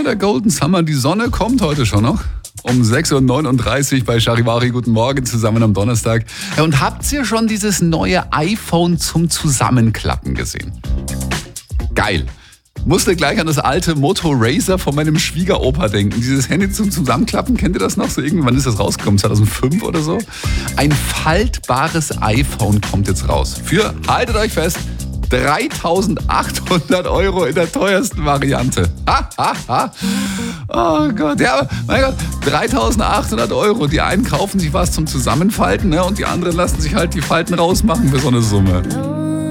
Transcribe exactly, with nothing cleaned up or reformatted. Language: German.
der Golden Summer. Die Sonne kommt heute schon noch. Um sechs Uhr neununddreißig bei Charivari. Guten Morgen zusammen am Donnerstag. Ja, und habt ihr schon dieses neue iPhone zum Zusammenklappen gesehen? Geil. Musste gleich an das alte Moto Razr von meinem Schwiegeropa denken. Dieses Handy zum Zusammenklappen, kennt ihr das noch? So irgendwann ist das rausgekommen, zweitausendfünf oder so. Ein faltbares iPhone kommt jetzt raus. Für, haltet euch fest, dreitausendachthundert Euro in der teuersten Variante. Ha, ha, ha. Oh Gott, ja, mein Gott, dreitausendachthundert Euro. Die einen kaufen sich was zum Zusammenfalten, ne, und die anderen lassen sich halt die Falten rausmachen für so eine Summe.